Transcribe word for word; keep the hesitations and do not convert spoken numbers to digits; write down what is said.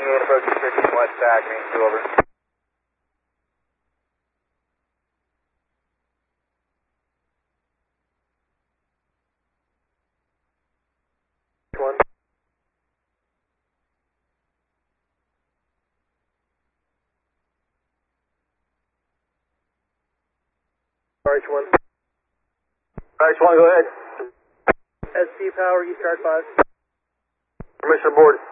twenty-eight approaching fifteen west back, main two over. One. R H one. R H one, go ahead. S C power, East Guard five. Permission aboard.